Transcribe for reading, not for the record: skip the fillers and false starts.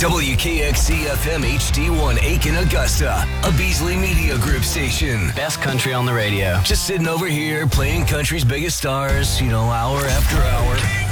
WKXC FM HD1 Aiken, Augusta, a Beasley Media Group station. Best country on the radio. Just sitting over here playing country's biggest stars, hour after hour.